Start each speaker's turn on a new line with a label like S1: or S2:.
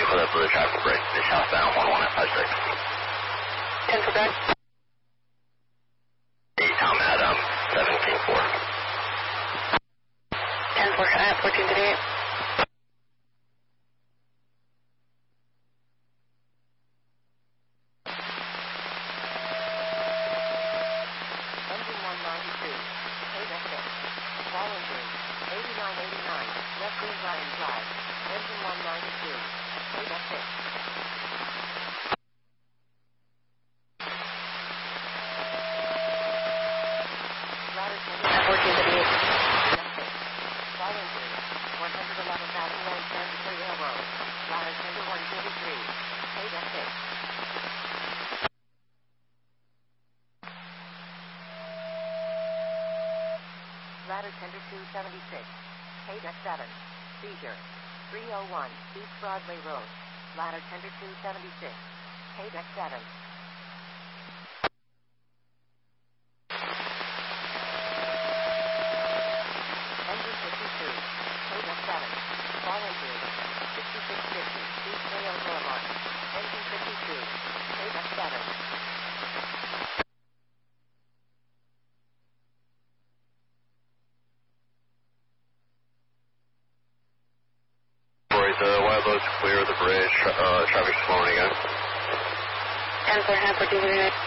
S1: for the blue traffic break. It's southbound 11 at 56.
S2: 10 for back.
S1: 8 Tom Adam, 17-4.
S2: 10 for 1438.
S3: Engine 192, Ada 6. Voluntary, 8989, left Green Ryan Drive. Engine 192, Ada 6. Ladder
S2: 1438.
S3: Voluntary, 111th Avenue and Transitory Railroad. Ladder 133, Ada 6. Ladder Tender 276, Ada 7. Seizure, 301, East Broadway Road. Ladder Tender 276, Ada 7. Engine 52, Ada 7. Voluntary, 6650, East Rail Boulevard. Engine 52, Ada 7.
S1: Wild Oats clear of the bridge. Traffic slowing again.
S2: 10 for 1438.